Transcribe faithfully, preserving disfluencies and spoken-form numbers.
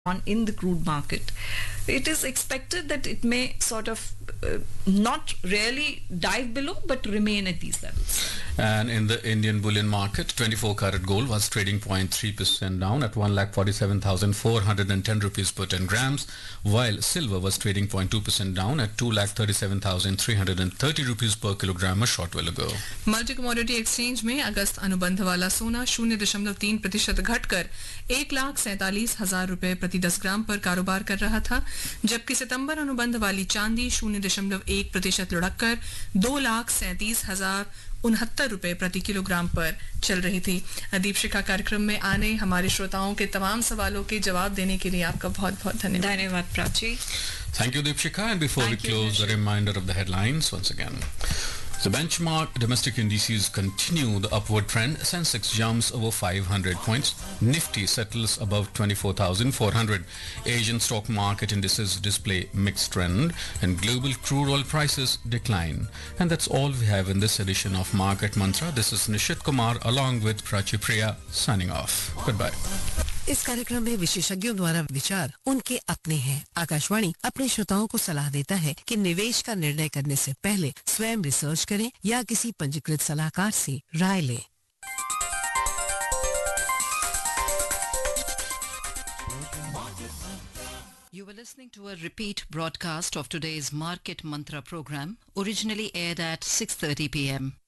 on in the crude market. It is expected that it may sort of uh, not really dive below but remain at these levels. And in the Indian bullion market, twenty-four karat gold was trading zero point three percent down at one lakh forty-seven thousand four hundred ten rupees per ten grams, while silver was trading zero point two percent down at two lakh thirty-seven thousand three hundred thirty rupees per kilogram a short while ago. Multi commodity exchange में अगस्त अनुबंध वाला सोना शून्य दशमलव तीन प्रतिशत घटकर एक लाख सैतालीस हजार रुपए प्रति दस ग्राम पर कारोबार कर रहा था, जबकि सितंबर अनुबंध वाली चांदी शून्य दशमलव एक प्रतिशत लुढ़ककर दो लाख सैंतीस हजार उनहत्तर रुपए प्रति किलोग्राम पर चल रही थी। दीपशिखा कार्यक्रम में आने हमारे श्रोताओं के तमाम सवालों के जवाब देने के लिए आपका बहुत बहुत धन्यवाद। धन्यवाद Prachi. Thank you, Deepshika. And before Thank we you, close, a reminder of the headlines once again. The benchmark domestic indices continue the upward trend. Sensex jumps over five hundred points. Nifty settles above twenty-four thousand four hundred. Asian stock market indices display mixed trend and global crude oil prices decline. And that's all we have in this edition of Market Mantra. This is Nishit Kumar along with Prachi Priya signing off. Goodbye. इस कार्यक्रम में विशेषज्ञों द्वारा विचार उनके अपने हैं। आकाशवाणी अपने श्रोताओं को सलाह देता है कि निवेश का निर्णय करने से पहले स्वयं रिसर्च करें या किसी पंजीकृत सलाहकार से राय लें। You were listening to a repeat broadcast of today's Market Mantra program, originally aired at six thirty p m